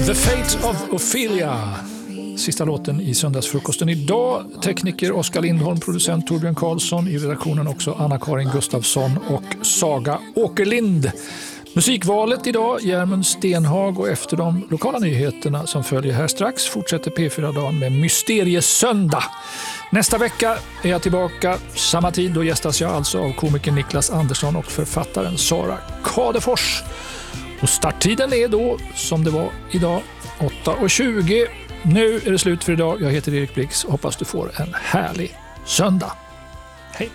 The Fate of Ophelia. Sista låten i söndagsfrukosten idag. Tekniker Oskar Lindholm, producent Torbjörn Karlsson, i redaktionen också Anna-Karin Gustafsson och Saga Åkerlind. Musikvalet idag, Järmund Stenhag, och efter de lokala nyheterna som följer här strax fortsätter P4-dagen med Mysteriesöndag. Nästa vecka är jag tillbaka samma tid, då gästas jag alltså av komikern Niklas Andersson och författaren Sara Kadefors. Och starttiden är då, som det var idag, 8:20. Nu är det slut för idag. Jag heter Erik Blix och hoppas du får en härlig söndag. Hej!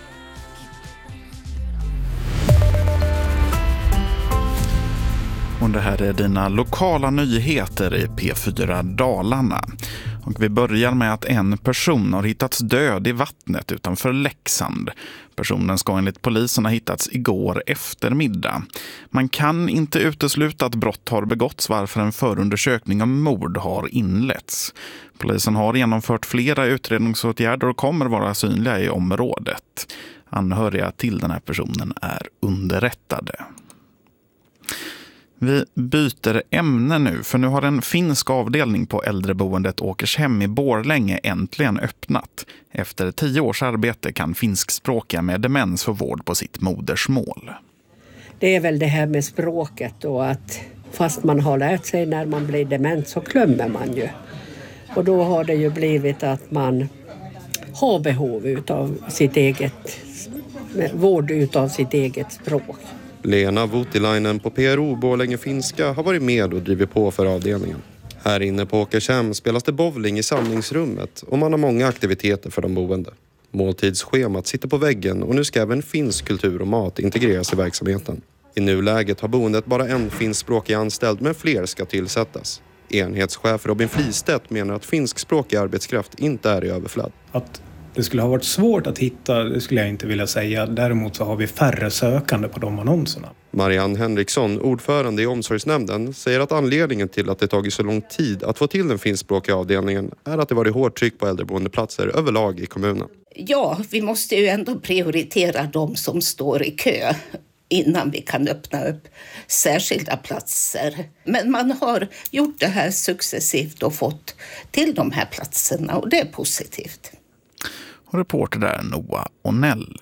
Och det här är dina lokala nyheter i P4 Dalarna. Och vi börjar med att en person har hittats död i vattnet utanför Leksand. Personen ska enligt polisen ha hittats igår eftermiddag. Man kan inte utesluta att brott har begåtts, varför en förundersökning om mord har inletts. Polisen har genomfört flera utredningsåtgärder och kommer vara synliga i området. Anhöriga till den här personen är underrättade. Vi byter ämne nu, för nu har en finsk avdelning på äldreboendet Åkershem i Borlänge äntligen öppnat. Efter 10 års arbete kan finskspråkiga med demens få vård på sitt modersmål. Det är väl det här med språket, och att fast man har lärt sig när man blir dement så glömmer man ju. Och då har det ju blivit att man har behov av sitt eget, vård utav sitt eget språk. Lena Voutilainen på PRO Borlänge Finska har varit med och drivit på för avdelningen. Här inne på Åkershem spelas det bowling i samlingsrummet och man har många aktiviteter för de boende. Måltidsschemat sitter på väggen och nu ska även finsk kultur och mat integreras i verksamheten. I nuläget har boendet bara en finskspråkig anställd, men fler ska tillsättas. Enhetschef Robin Fristedt menar att finskspråkig arbetskraft inte är i överflöd. Att det skulle ha varit svårt att hitta, det skulle jag inte vilja säga. Däremot så har vi färre sökande på de annonserna. Marianne Henriksson, ordförande i omsorgsnämnden, säger att anledningen till att det tagit så lång tid att få till den finskspråkiga avdelningen är att det varit hårt tryck på äldreboendeplatser överlag i kommunen. Ja, vi måste ju ändå prioritera de som står i kö innan vi kan öppna upp särskilda platser. Men man har gjort det här successivt och fått till de här platserna, och det är positivt. Och reporter där Noah Onell.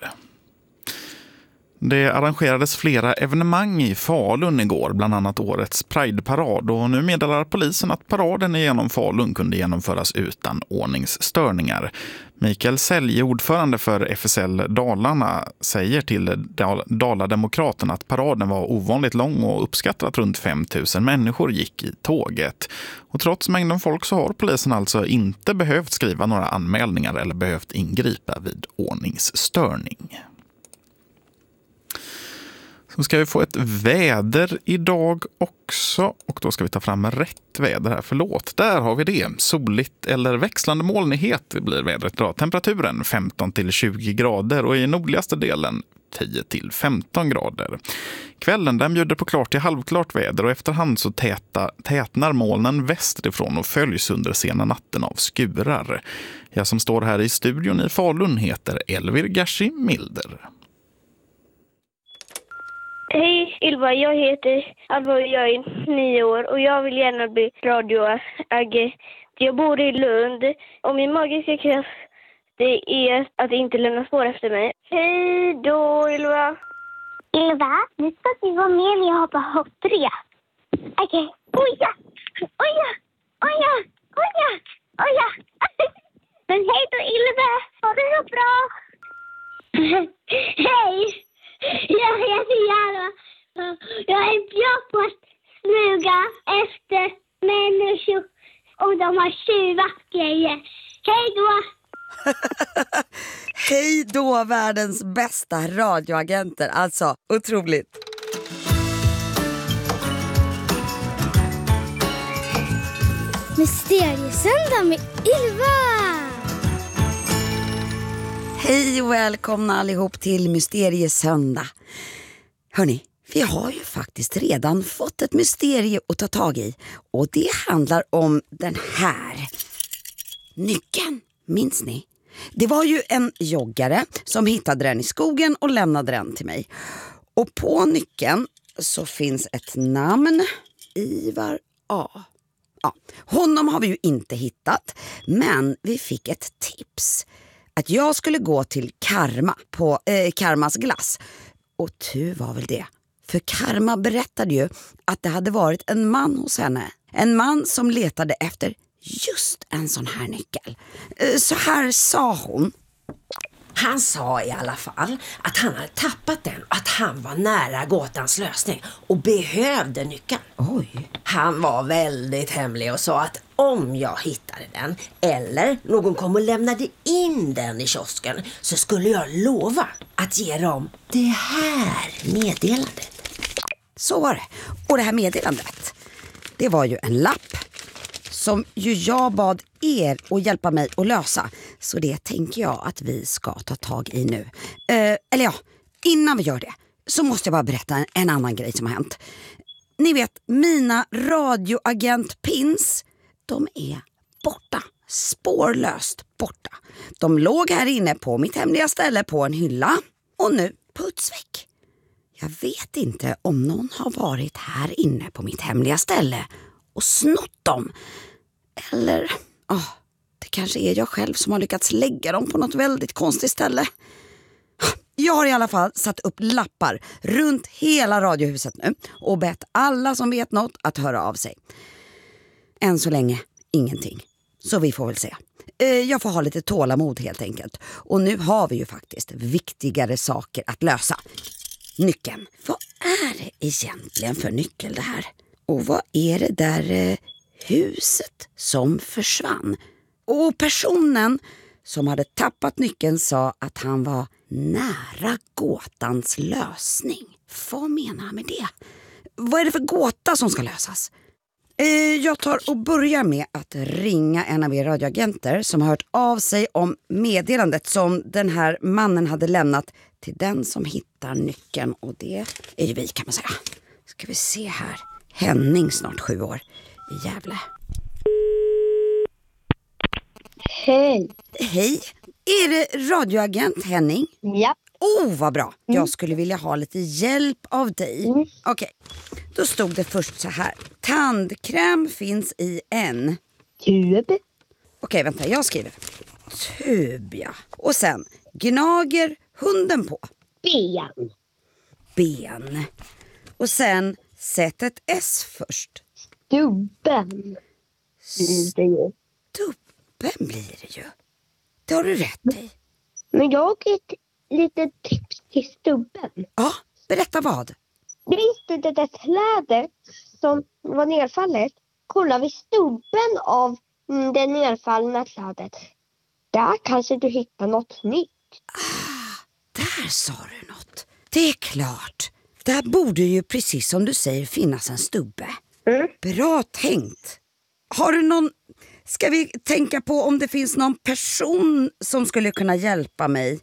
Det arrangerades flera evenemang i Falun igår, bland annat årets Pride-parad, och nu meddelar polisen att paraden genom Falun kunde genomföras utan ordningsstörningar. Mikael Selje, ordförande för FSL Dalarna, säger till Dalademokraterna att paraden var ovanligt lång och uppskattar att runt 5 000 människor gick i tåget. Och trots mängden folk så har polisen alltså inte behövt skriva några anmälningar eller behövt ingripa vid ordningsstörning. Så ska vi få ett väder idag också, och då ska vi ta fram rätt väder här. Förlåt, där har vi det. Soligt eller växlande molnighet blir vädret idag. Temperaturen 15-20 grader och i nordligaste delen 10-15 grader. Kvällen den bjuder på klart till halvklart väder, och efterhand så tätnar molnen västerifrån och följs under sena natten av skurar. Jag som står här i studion i Falun heter Elvir Gashi Milder. Hej Ylva, jag heter Alva och jag är 9 år och jag vill gärna bli radioagent. Jag bor i Lund och min magiska kraft det är att inte lämna spår efter mig. Hej då Ylva! Ylva, nu ska du vara med när jag hoppar hopprep. Okej, oja, oja, oja, oja, oja. Men hej då Ylva, ha det så bra. Hej! Jag heter Jara. Jag är bra på att smuga efter människor och de har tjuvat grejer. Hej då! Hej då, världens bästa radioagenter. Alltså, otroligt. Mysteriesöndag med Ylva! Hej och välkomna allihop till Mysteriesöndag. Hörrni, vi har ju faktiskt redan fått ett mysterie att ta tag i. Och det handlar om den här nyckeln. Minns ni? Det var ju en joggare som hittade den i skogen och lämnade den till mig. Och på nyckeln så finns ett namn. Ivar A. Ja, honom har vi ju inte hittat, men vi fick ett tips. Att jag skulle gå till Karma på Karmas glass. Och tur var väl det. För Karma berättade ju att det hade varit en man hos henne. En man som letade efter just en sån här nyckel. Så här sa hon. Han sa i alla fall att han hade tappat den och att han var nära gåtans lösning och behövde nyckeln. Oj. Han var väldigt hemlig och sa att om jag hittade den eller någon kom och lämnade in den i kiosken så skulle jag lova att ge dem det här meddelandet. Så var det. Och det här meddelandet, det var ju en lapp som ju jag bad er att hjälpa mig att lösa. Så det tänker jag att vi ska ta tag i nu. Eller ja, innan vi gör det så måste jag bara berätta en annan grej som har hänt. Ni vet, mina radioagentpins, de är borta. Spårlöst borta. De låg här inne på mitt hemliga ställe på en hylla och nu putsväck. Jag vet inte om någon har varit här inne på mitt hemliga ställe och snott dem. Eller, det kanske är jag själv som har lyckats lägga dem på något väldigt konstigt ställe. Jag har i alla fall satt upp lappar runt hela radiohuset nu och bett alla som vet något att höra av sig. Än så länge ingenting. Så vi får väl se. Jag får ha lite tålamod helt enkelt. Och nu har vi ju faktiskt viktigare saker att lösa. Nyckeln. Vad är det egentligen för nyckel det här? Och vad är det där huset som försvann? Och personen som hade tappat nyckeln sa att han var nära gåtans lösning. Vad menar han med det? Vad är det för gåta som ska lösas? Jag tar och börjar med att ringa en av er radioagenter som har hört av sig om meddelandet som den här mannen hade lämnat till den som hittar nyckeln. Och det är ju vi, kan man säga. Ska vi se här. Henning, snart 7 år, i Gävle. Hej. Hej. Är det radioagent Henning? Ja. Vad bra. Jag skulle vilja ha lite hjälp av dig. Okej. Då stod det först så här. Tandkräm finns i en Tub. Okej, vänta, jag skriver. Tub, ja. Och sen, gnager hunden på? Ben. Och sen, sätt ett S först. Stubben. Stubben blir det ju. Det har du rätt i. Men jag har ett litet tips till stubben. Ja, berätta vad. Visst det där trädet som var nedfallet? Kolla vid stubben av det nedfallna trädet. Där kanske du hittar något nytt. Där sa du något. Det är klart. Där borde ju precis som du säger finnas en stubbe. Bra tänkt. Har du någon... Ska vi tänka på om det finns någon person som skulle kunna hjälpa mig?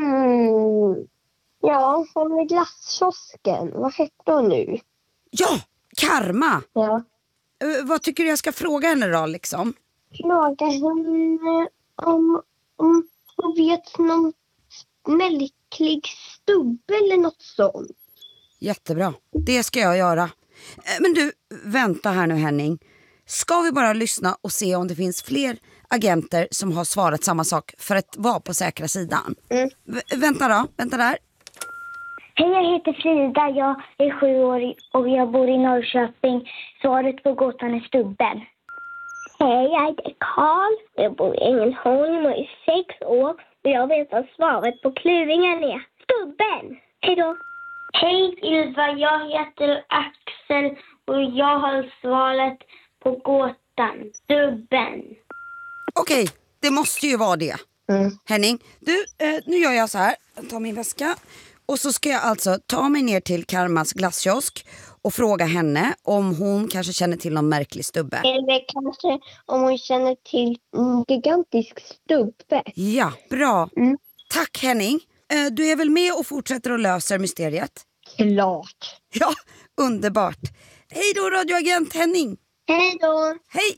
Ja, från glasskiosken. Vad heter hon nu? Ja, Karma. Ja. Vad tycker du jag ska fråga henne då liksom? Fråga henne om hon vet någon märklig stubbe eller något sånt. Jättebra, det ska jag göra. Men du, vänta här nu Henning. Ska vi bara lyssna och se om det finns fler agenter som har svarat samma sak för att vara på säkra sidan? Vänta där. Hej, jag heter Frida. Jag är 7 år och jag bor i Norrköping. Svaret på gåtan är stubben. Hej, jag heter Karl. Jag bor i Ängelholm och är 6 år. Och jag vet vad svaret på kluringen är. Stubben. Hej då. Hej Ylva, jag heter Axel och jag har svaret på gåtan. Stubben. Okej, det måste ju vara det. Henning, du, nu gör jag så här. Jag tar min väska. Och så ska jag alltså ta mig ner till Karmas glasskiosk och fråga henne om hon kanske känner till någon märklig stubbe. Eller kanske om hon känner till en gigantisk stubbe. Ja, bra. Tack Henning. Du är väl med och fortsätter att lösa mysteriet? Klart. Ja, underbart. Hej då radioagent Henning. Hej då. Hej.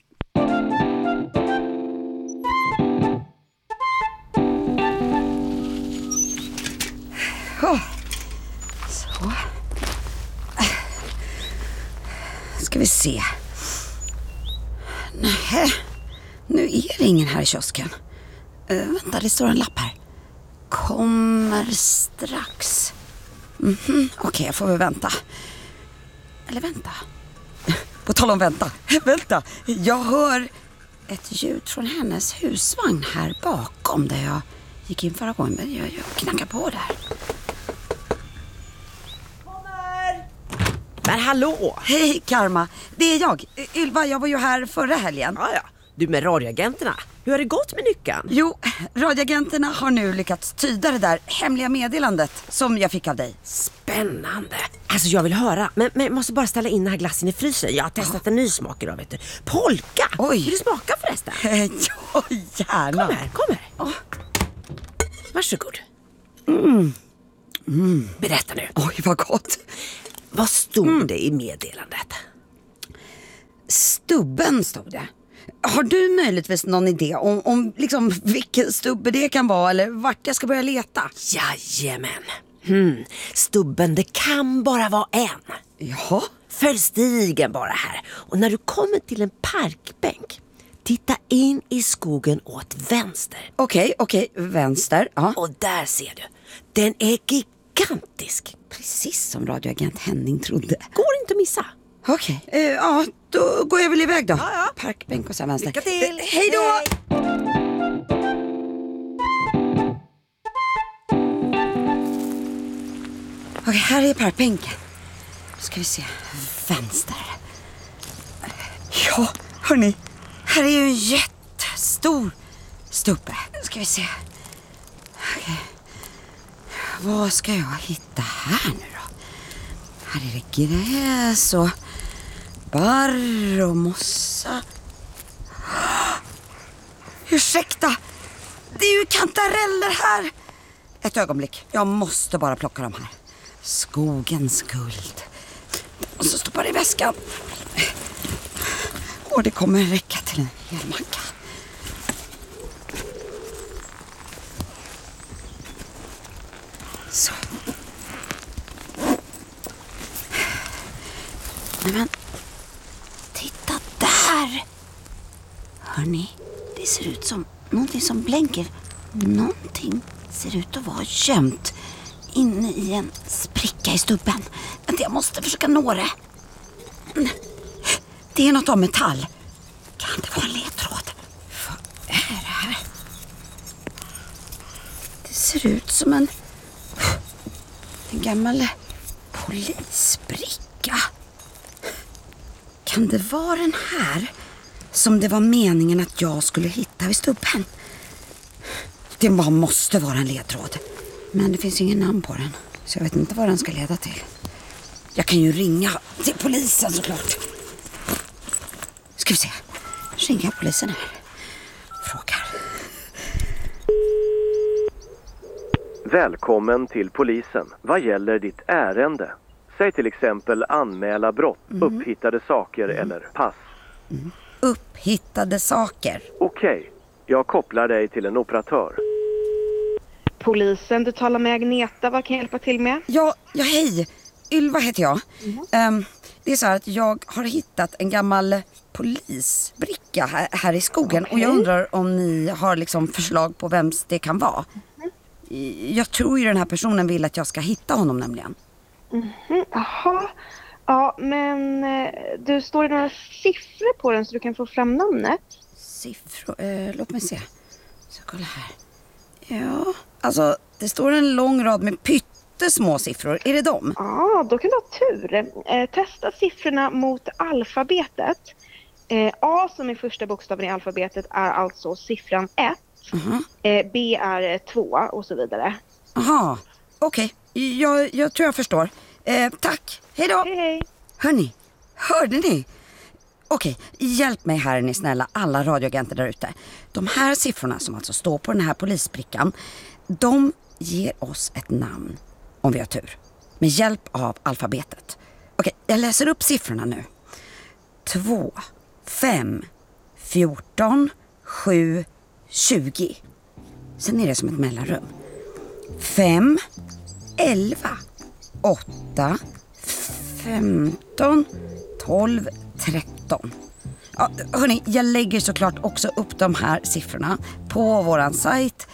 Så. Ska vi se. Nej, nu är det ingen här i kiosken. Vänta, det står en lapp här. Kommer strax. Okej, jag får väl vänta. Eller vänta. På tal om vänta. Vänta, jag hör ett ljud från hennes husvagn här bakom där jag gick in förra gången. Men jag knackar på där. Kommer! Men hallå! Hej Karma, det är jag. Ylva, jag var ju här förra helgen. Ja. Du med radioagenterna. Hur har det gått med nyckeln? Jo, radioagenterna har nu lyckats tyda det där hemliga meddelandet som jag fick av dig. Spännande. Alltså jag vill höra. Men jag måste bara ställa in den här glassen i frysen. Jag har testat en ny smak idag, vet du. Polka! Oj. Vill du smaka förresten? Ja, gärna. Kom här. Oh. Varsågod. Berätta nu. Oj, vad gott. Vad stod det i meddelandet? Stubben stod det. Har du möjligtvis någon idé om liksom vilken stubbe det kan vara eller vart jag ska börja leta? Jajamän. Stubben, det kan bara vara en. Ja. Följ stigen bara här. Och när du kommer till en parkbänk, titta in i skogen åt vänster. Okej, vänster. Ja. Och där ser du. Den är gigantisk. Precis som radioagent Henning trodde. Går inte att missa. Okej, ja, då går jag väl iväg då. Ja. Parkbänk och sen vänster. Lycka till. Hej då! Okej, här är parkbänken. Då ska vi se. Vänster. Ja, hörni. Här är ju en jättestor stubbe. Ska vi se. Okej. Vad ska jag hitta här nu då? Här är det gräs och barr och mossa. Ursäkta, det är ju kantareller här. Ett ögonblick, jag måste bara plocka dem här. Skogens guld. Och så stoppar det i väskan. Och det kommer räcka till en hel macka. Så. Men titta där. Hörni, det ser ut som någonting som blänker. Någonting ser ut att vara gömt inne i en spricka i stubben. Jag måste försöka nå det. Det är något av metall. Kan det vara en ledtråd? Vad är det här? Det ser ut som en gammal polisbricka. Kan det vara den här som det var meningen att jag skulle hitta vid stubben? Det bara måste vara en ledtråd. Men det finns ingen namn på den, så jag vet inte vad den ska leda till. Jag kan ju ringa till polisen såklart. Ska vi se. Ringer polisen här. Frågar. Välkommen till polisen. Vad gäller ditt ärende? Säg till exempel anmäla brott, upphittade saker eller pass. Upphittade saker. Okej, jag kopplar dig till en operatör. Polisen, du talar med Agneta. Vad kan jag hjälpa till med? Ja, hej. Ylva heter jag. Det är så här att jag har hittat en gammal polisbricka här i skogen. Okay. Och jag undrar om ni har liksom förslag på vems det kan vara. Jag tror ju den här personen vill att jag ska hitta honom nämligen. Jaha. Ja, men du står det några siffror på den så du kan få fram namnet? Siffror? Låt mig se. Så kolla här. Ja, alltså det står en lång rad med pyttesmå siffror. Är det dem? Ja, då kan du ha tur. Testa siffrorna mot alfabetet. A som är första bokstaven i alfabetet är alltså siffran 1. B är 2 och så vidare. Aha, okej. Jag tror jag förstår. Tack, hej då. Hej. Hörni, hörde ni? Okej, hjälp mig här är ni snälla, alla radioagenter där ute. De här siffrorna som alltså står på den här polisbrickan, de ger oss ett namn om vi har tur. Med hjälp av alfabetet. Okej, jag läser upp siffrorna nu. 2, 5, 14, 7, 20. Sen är det som ett mellanrum. 5, 11, 8, 15, 12, 13. Ja, hörni, jag lägger såklart också upp de här siffrorna på våran sajt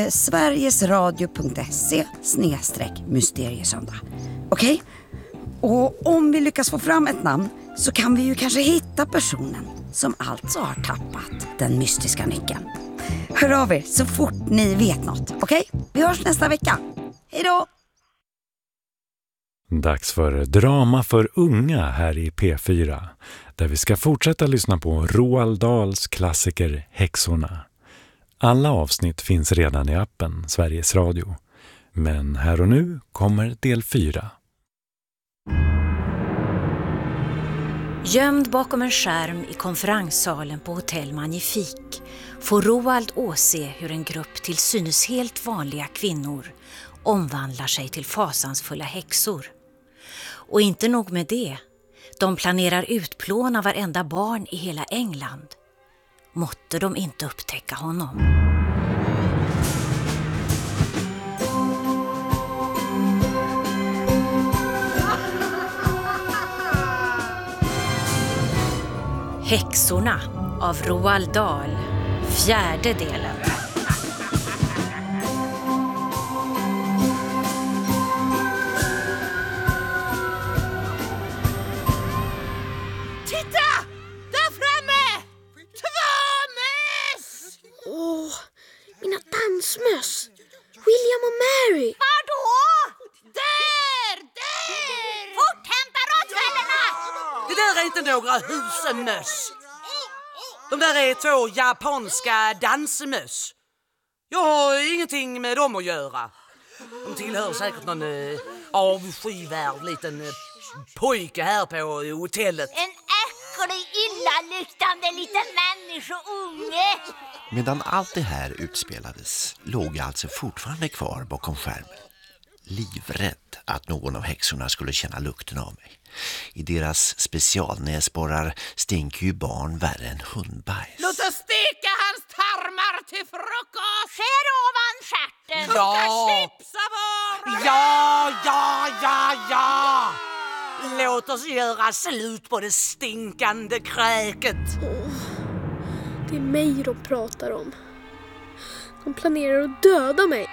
sverigesradio.se/mysteriesöndag. Okej? Och om vi lyckas få fram ett namn så kan vi ju kanske hitta personen som alltså har tappat den mystiska nyckeln. Hör av er så fort ni vet något, okej? Vi hörs nästa vecka. Hej då! Dags för drama för unga här i P4, där vi ska fortsätta lyssna på Roald Dahls klassiker Häxorna. Alla avsnitt finns redan i appen Sveriges Radio. Men här och nu kommer del 4. Gömd bakom en skärm i konferenssalen på Hotell Magnifik får Roald åse hur en grupp till synes helt vanliga kvinnor omvandlar sig till fasansfulla häxor. Och inte nog med det, de planerar utplåna varenda barn i hela England. Måtte de inte upptäcka honom. Häxorna av Roald Dahl, 4:e delen. Titta! Där framme! 2 möss! Åh, mina dansmöss. William och Mary. Vadå? Där! Fort, hämta råttfällorna! Det där är inte några husemöss. De där är 2 japanska dansmöss. Jag har ingenting med dem att göra. De tillhör säkert någon avskyvärd liten pojke här på hotellet. En äcklig, illaluktande liten människounge. Medan allt det här utspelades låg jag alltså fortfarande kvar bakom skärmen. Livrädd att någon av häxorna skulle känna lukten av mig. I deras specialnäsborrar stinker ju barn värre än hundbajs. Låt oss steka hans tarmar till frukost. Skär ovan stjärten. Ja. Chipsa bara. Ja. Låt oss göra slut på det stinkande kräket. Det är mig de pratar om. De planerar att döda mig.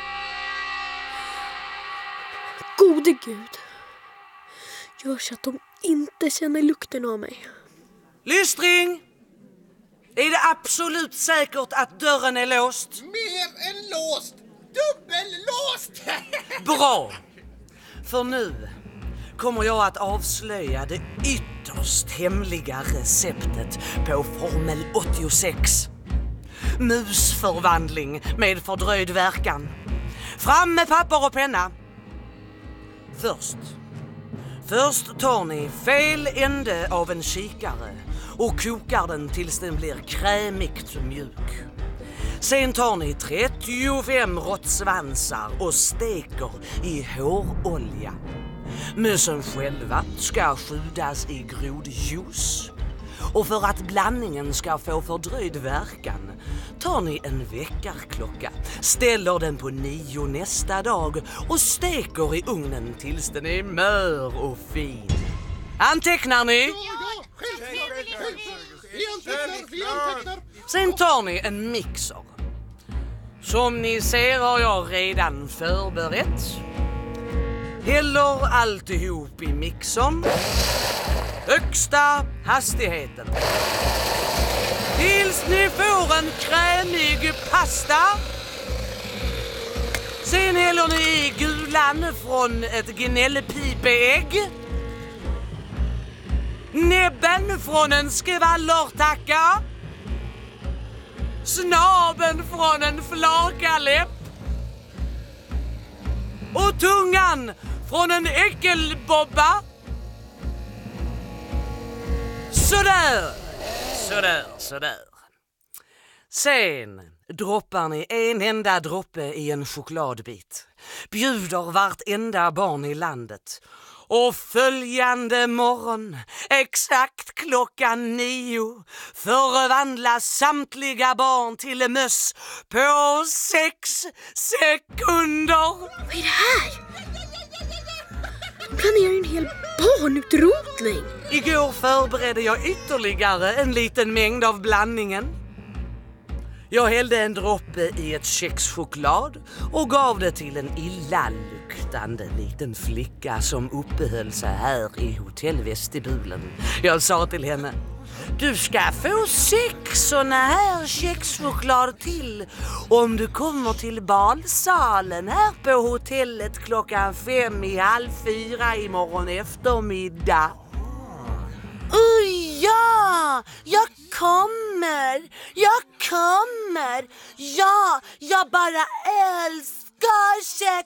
Gode Gud. Gör så att de inte känner lukten av mig. Lystring! Är det absolut säkert att dörren är låst? Mer än låst. Dubbellåst. Bra! För nu kommer jag att avslöja det ytterst hemliga receptet på Formel 86. Musförvandling med fördröjd verkan. Fram med papper och penna. Först tar ni fel ände av en kikare och kokar den tills den blir krämigt mjuk. Sen tar ni 35 råttsvansar och steker i hårolja. Mössen själva ska skjudas i grodjuice. Och för att blandningen ska få fördröjd verkan tar ni en väckarklocka, ställer den på 9 nästa dag och steker i ugnen tills den är mör och fin. Antecknar ni? Sen tar ni en mixer. Som ni ser har jag redan förberett. Häller alltihop i mixern. Högsta hastigheten. Tills ni får en krämig pasta. Sen häller ni i gulan från ett gnällpipeägg. Näbben från en skvallertacka. Snaben från en flakarläpp. Och tungan från en äckelbobba. Sådär. Sen droppar ni en enda droppe i en chokladbit. Bjuder vartenda barn i landet. Och följande morgon, exakt klockan 9, förvandlas samtliga barn till möss på 6 sekunder. Vad är det här? planerar en hel barnutrotning. Igår förberedde jag ytterligare en liten mängd av blandningen. Jag hällde en droppe i ett kexchoklad och gav det till en illaluktande liten flicka som uppehöll sig här i hotellvestibulen. Jag sa till henne: du ska få 6 såna här kexchoklad till om du kommer till balsalen här på hotellet 3:55 imorgon eftermiddag. Ja, jag kommer. Ja, jag bara älskar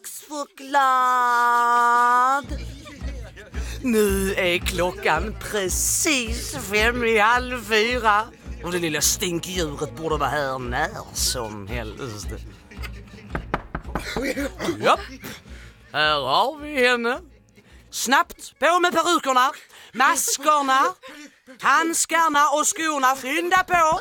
kexchoklad. Nu är klockan precis 3:55 och det lilla stinkdjuret borde vara här när som helst. Ja, här har vi henne. Snabbt på med perukerna, maskerna, handskarna och skorna. Skynda på!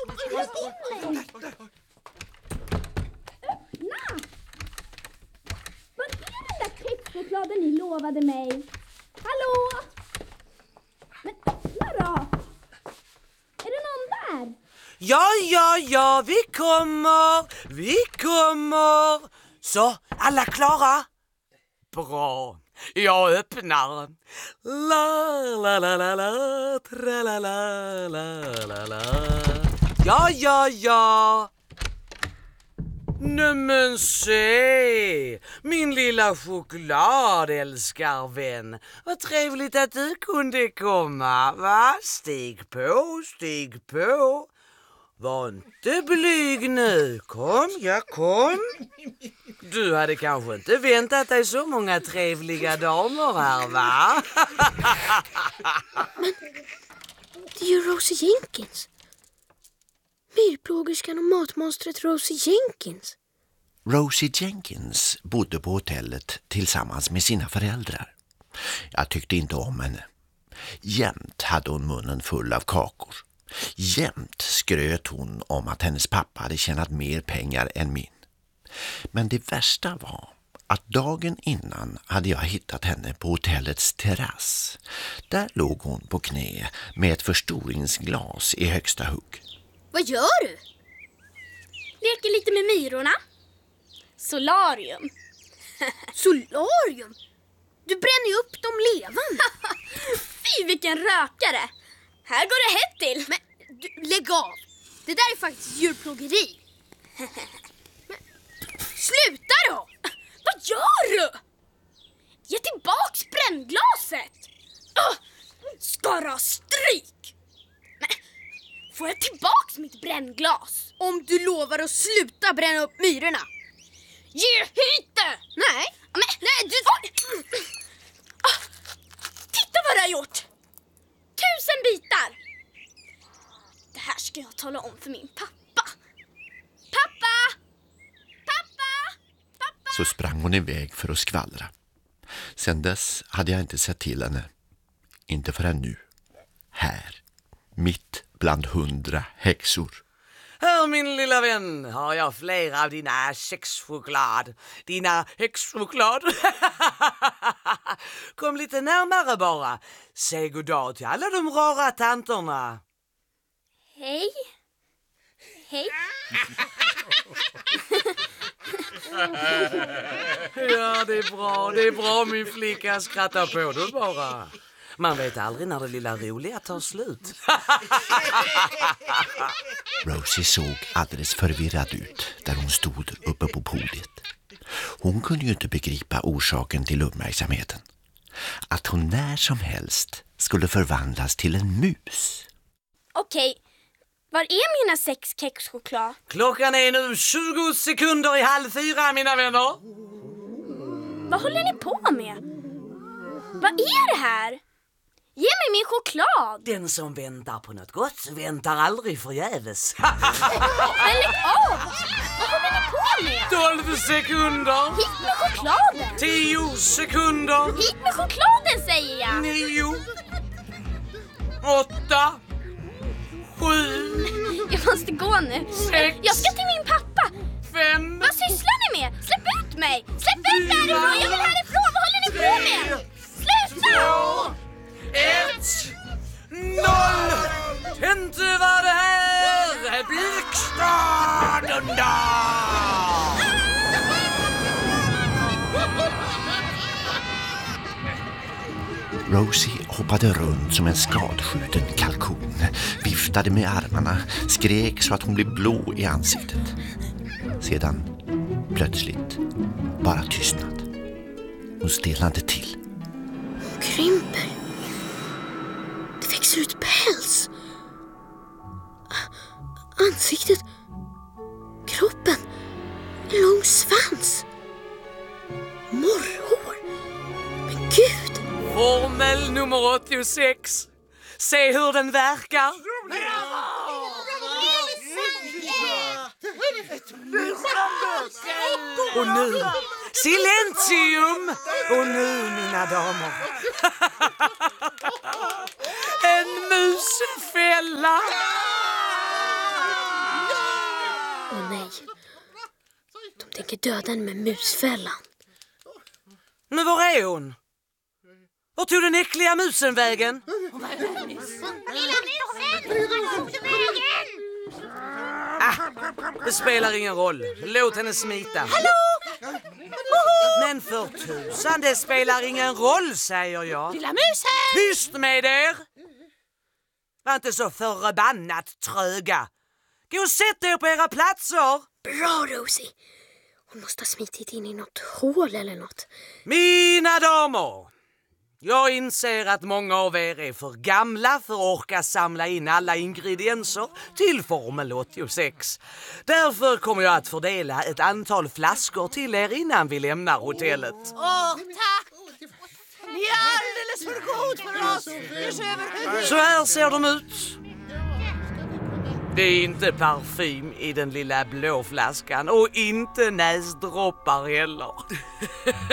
Vad är den där kexchokladen ni lovade mig? Hallå? Men Lara, är det någon där? Ja, vi kommer. Så, alla klara? Bra. Jag öppnar. La, tralala. Ja. Nämen se, min lilla chokladälskarvän. Vad trevligt att du kunde komma, va? Stig på. Var inte blyg nu. Kom. Du hade kanske inte väntat dig så många trevliga damer här, va? Men det är ju Rosie Jenkins. Myrplågerskan och matmonstret Rosie Jenkins. Rosie Jenkins bodde på hotellet tillsammans med sina föräldrar. Jag tyckte inte om henne. Jämt hade hon munnen full av kakor. Jämt skröt hon om att hennes pappa hade tjänat mer pengar än min. Men det värsta var att dagen innan hade jag hittat henne på hotellets terrass. Där låg hon på knä med ett förstoringsglas i högsta hugg. Vad gör du? Leker lite med myrorna. Solarium. Solarium? Du bränner ju upp dem levande. Fy, vilken rökare. Här går det hett till. Men lägg av. Det där är faktiskt djurplågeri. Sluta då! Vad gör du? Ge tillbaks brännglaset! Skara stryk! Men, får jag tillbaks mitt brännglas? Om du lovar att sluta bränna upp myrorna. Ge hit det! Nej, du... Titta vad du har gjort! 1000 bitar! Det här ska jag tala om för min pappa. Pappa! Så sprang hon iväg för att skvallra. Sen dess hade jag inte sett till henne. Inte förrän nu. Här. Mitt bland 100 häxor. Här, min lilla vän, har jag flera av dina kexchoklad. Dina häxchoklad. Kom lite närmare bara. Säg god dag till alla de rara tanterna. Hej. Ja, det är bra min flicka. Skratta på du bara. Man vet aldrig när det lilla roliga tar slut. Rosie såg alldeles förvirrad ut där hon stod uppe på podiet. Hon kunde ju inte begripa orsaken till uppmärksamheten. Att hon när som helst skulle förvandlas till en mus. Okej, var är mina 6 kexchoklad? Klockan är nu 20 sekunder i 3:30, mina vänner. Vad håller ni på med? Vad är det här? Ge mig min choklad! Den som väntar på något gott väntar aldrig förgäves. Men lägg av! Vad håller ni på med? 12 sekunder. Hit med chokladen! 10 sekunder. Hit med chokladen, säger jag! 9 8 7 Jag måste gå nu. 6 Jag ska till min pappa. 5 Vad sysslar ni med? Släpp ut mig! Släpp ut mig härifrån! Jag vill härifrån! Vad håller ni på med? Släpp Inte var det här Blixtad Rosie hoppade runt som en skadskjuten kalkon, viftade med armarna, skrek så att hon blev blå i ansiktet. Sedan, plötsligt, bara tystnad. Hon stelnade till. Hon krymper. Det växer ut päls. Ansiktet. Kroppen. En lång svans. Morrhår. Men gud. Formel nummer 86. Se hur den verkar. Och nu, silentium! Och nu, mina damer, en musfälla! Åh nej, de tänker döda en med musfällan. Men var är hon? Var tog den äckliga musen vägen? Det spelar ingen roll. Låt henne smita. Hallå! Men för tusan, det spelar ingen roll, säger jag. Lilla musen! Tyst med er! Var inte så förbannat tröga. Gå och sätt er på era platser. Bra, Rosie. Hon måste ha smitit in i något hål eller något. Mina damer, jag inser att många av er är för gamla för att orka samla in alla ingredienser till Formel 86. Därför kommer jag att fördela ett antal flaskor till er innan vi lämnar hotellet. Åh, tack! Ni är alldeles för god för oss. Så här ser de ut. Det är inte parfym i den lilla blå flaskan och inte näsdroppar heller.